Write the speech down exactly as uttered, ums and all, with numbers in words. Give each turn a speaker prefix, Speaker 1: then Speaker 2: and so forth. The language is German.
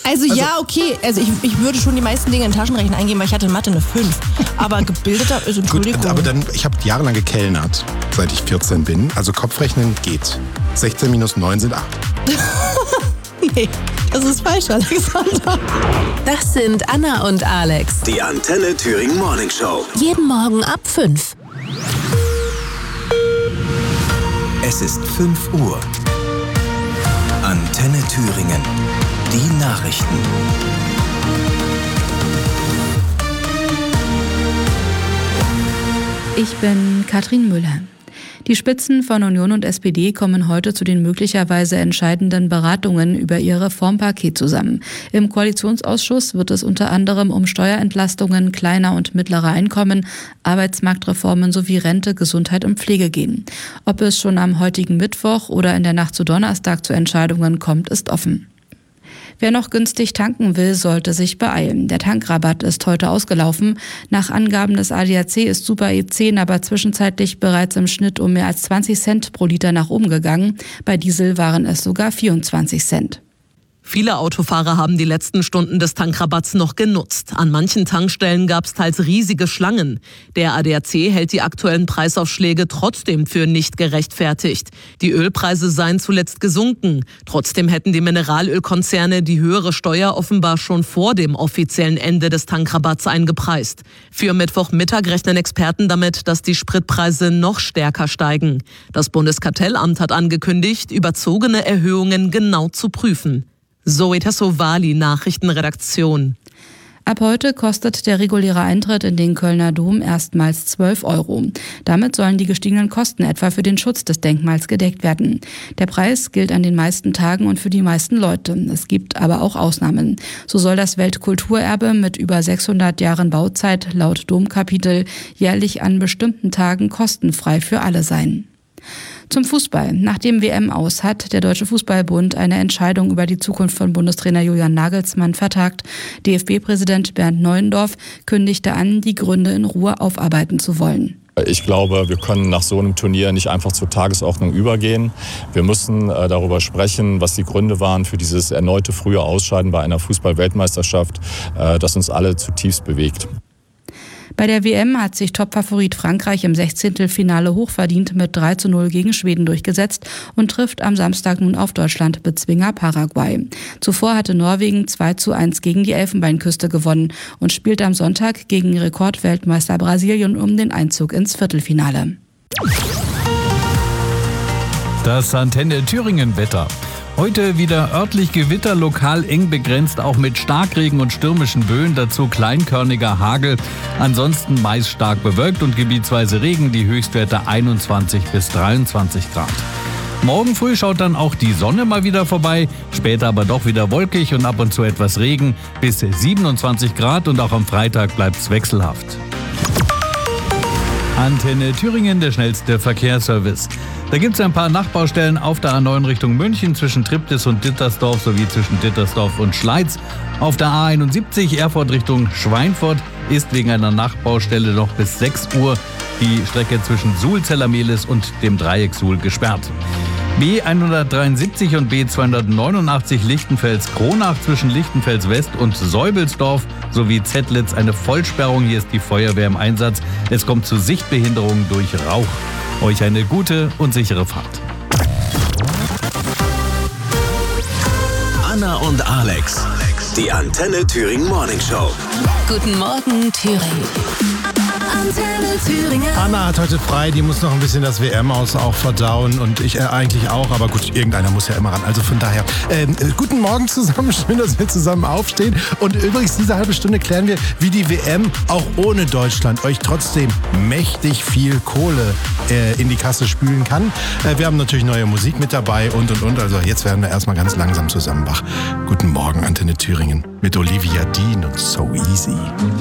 Speaker 1: Also, also ja, okay. Also ich, ich würde schon die meisten Dinge in Taschenrechner eingeben, weil ich hatte in Mathe eine fünf. Aber gebildeter, also Entschuldigung.
Speaker 2: Gut, aber dann, ich habe jahrelang gekellnert, seit ich vierzehn bin. Also Kopfrechnen geht. sechzehn minus neun sind acht.
Speaker 1: Nee, das ist falsch, Alexander.
Speaker 3: Das sind Anna und Alex.
Speaker 4: Die Antenne Thüringen Morning Show.
Speaker 3: Jeden Morgen ab fünf.
Speaker 4: Es ist fünf Uhr. Antenne Thüringen. Die Nachrichten.
Speaker 5: Ich bin Katrin Müller. Die Spitzen von Union und S P D kommen heute zu den möglicherweise entscheidenden Beratungen über ihr Reformpaket zusammen. Im Koalitionsausschuss wird es unter anderem um Steuerentlastungen kleiner und mittlerer Einkommen, Arbeitsmarktreformen sowie Rente, Gesundheit und Pflege gehen. Ob es schon am heutigen Mittwoch oder in der Nacht zu Donnerstag zu Entscheidungen kommt, ist offen. Wer noch günstig tanken will, sollte sich beeilen. Der Tankrabatt ist heute ausgelaufen. Nach Angaben des A D A C ist Super E zehn aber zwischenzeitlich bereits im Schnitt um mehr als zwanzig Cent pro Liter nach oben gegangen. Bei Diesel waren es sogar vierundzwanzig Cent.
Speaker 6: Viele Autofahrer haben die letzten Stunden des Tankrabatts noch genutzt. An manchen Tankstellen gab es teils riesige Schlangen. Der A D A C hält die aktuellen Preisaufschläge trotzdem für nicht gerechtfertigt. Die Ölpreise seien zuletzt gesunken. Trotzdem hätten die Mineralölkonzerne die höhere Steuer offenbar schon vor dem offiziellen Ende des Tankrabatts eingepreist. Für Mittwochmittag rechnen Experten damit, dass die Spritpreise noch stärker steigen. Das Bundeskartellamt hat angekündigt, überzogene Erhöhungen genau zu prüfen. Zoe Tassovali, Nachrichtenredaktion.
Speaker 5: Ab heute kostet der reguläre Eintritt in den Kölner Dom erstmals zwölf Euro. Damit sollen die gestiegenen Kosten etwa für den Schutz des Denkmals gedeckt werden. Der Preis gilt an den meisten Tagen und für die meisten Leute. Es gibt aber auch Ausnahmen. So soll das Weltkulturerbe mit über sechshundert Jahren Bauzeit laut Domkapitel jährlich an bestimmten Tagen kostenfrei für alle sein. Zum Fußball. Nach dem W M-Aus hat der Deutsche Fußballbund eine Entscheidung über die Zukunft von Bundestrainer Julian Nagelsmann vertagt. D F B-Präsident Bernd Neuendorf kündigte an, die Gründe in Ruhe aufarbeiten zu wollen.
Speaker 7: Ich glaube, wir können nach so einem Turnier nicht einfach zur Tagesordnung übergehen. Wir müssen äh, darüber sprechen, was die Gründe waren für dieses erneute frühe Ausscheiden bei einer Fußball-Weltmeisterschaft, äh, das uns alle zutiefst bewegt.
Speaker 5: Bei der W M hat sich Topfavorit Frankreich im Sechzehntelfinale hochverdient mit drei zu null gegen Schweden durchgesetzt und trifft am Samstag nun auf Deutschland-Bezwinger Paraguay. Zuvor hatte Norwegen zwei zu eins gegen die Elfenbeinküste gewonnen und spielt am Sonntag gegen Rekordweltmeister Brasilien um den Einzug ins Viertelfinale.
Speaker 8: Das Antenne Thüringen Wetter. Heute wieder örtlich Gewitter, lokal eng begrenzt, auch mit Starkregen und stürmischen Böen, dazu kleinkörniger Hagel. Ansonsten meist stark bewölkt und gebietsweise Regen, die Höchstwerte einundzwanzig bis dreiundzwanzig Grad. Morgen früh schaut dann auch die Sonne mal wieder vorbei, später aber doch wieder wolkig und ab und zu etwas Regen, bis siebenundzwanzig Grad und auch am Freitag bleibt es wechselhaft. Antenne Thüringen, der schnellste Verkehrsservice. Da gibt es ein paar Nachbaustellen auf der A neun Richtung München zwischen Triptis und Dittersdorf sowie zwischen Dittersdorf und Schleiz. Auf der A einundsiebzig Erfurt Richtung Schweinfurt ist wegen einer Nachbaustelle noch bis sechs Uhr die Strecke zwischen Suhl-Zellermehlis und dem Dreieck Suhl gesperrt. B hundertdreiundsiebzig und B zweihundertneunundachtzig Lichtenfels-Kronach zwischen Lichtenfels-West und Säubelsdorf sowie Zettlitz eine Vollsperrung. Hier ist die Feuerwehr im Einsatz. Es kommt zu Sichtbehinderungen durch Rauch. Euch eine gute und sichere Fahrt.
Speaker 4: Anna und Alex, die Antenne Thüringen Morning Show.
Speaker 3: Guten Morgen, Thüringen. Antenne Thüringen.
Speaker 2: Anna hat heute frei, die muss noch ein bisschen das W M-Aus auch verdauen und ich äh, eigentlich auch, aber gut, irgendeiner muss ja immer ran. Also von daher, äh, guten Morgen zusammen, schön, dass wir zusammen aufstehen. Und übrigens, diese halbe Stunde klären wir, wie die W M auch ohne Deutschland euch trotzdem mächtig viel Kohle äh, in die Kasse spülen kann. Äh, wir haben natürlich neue Musik mit dabei und und und. Also jetzt werden wir erstmal ganz langsam zusammen wach. Guten Morgen, Antenne Thüringen mit Olivia Dean und So Easy.